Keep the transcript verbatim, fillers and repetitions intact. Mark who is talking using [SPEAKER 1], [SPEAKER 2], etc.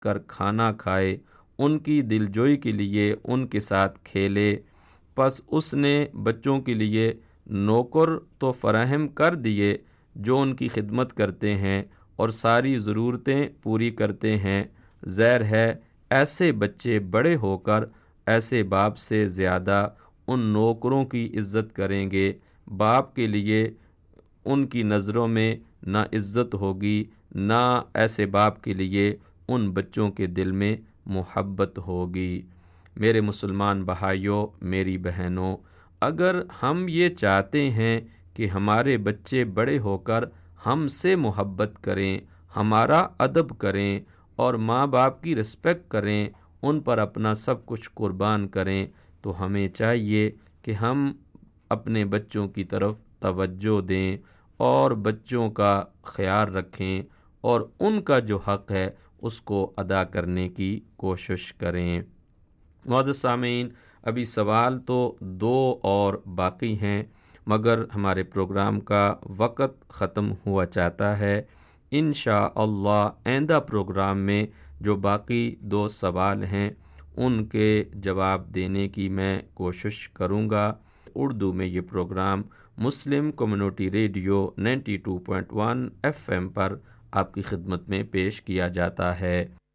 [SPEAKER 1] کر کھانا کھائے، ان کی دلجوئی کے لیے ان کے ساتھ کھیلے۔ پس اس نے بچوں کے لیے نوکر تو فراہم کر دیے جو ان کی خدمت کرتے ہیں اور ساری ضرورتیں پوری کرتے ہیں۔ ظاہر ہے ایسے بچے بڑے ہو کر ایسے باپ سے زیادہ ان نوکروں کی عزت کریں گے۔ باپ کے لیے ان کی نظروں میں نہ عزت ہوگی، نہ ایسے باپ کے لیے ان بچوں کے دل میں محبت ہوگی۔ میرے مسلمان بھائیوں، میری بہنوں، اگر ہم یہ چاہتے ہیں کہ ہمارے بچے بڑے ہو کر ہم سے محبت کریں، ہمارا ادب کریں اور ماں باپ کی رسپیکٹ کریں، ان پر اپنا سب کچھ قربان کریں، تو ہمیں چاہیے کہ ہم اپنے بچوں کی طرف توجہ دیں اور بچوں کا خیال رکھیں اور ان کا جو حق ہے اس کو ادا کرنے کی کوشش کریں۔ معزز سامعین، ابھی سوال تو دو اور باقی ہیں، مگر ہمارے پروگرام کا وقت ختم ہوا چاہتا ہے۔ انشاءاللہ آئندہ پروگرام میں جو باقی دو سوال ہیں ان کے جواب دینے کی میں کوشش کروں گا۔ اردو میں یہ پروگرام مسلم community radio ninety two point one F M پر آپ کی خدمت میں پیش کیا جاتا ہے۔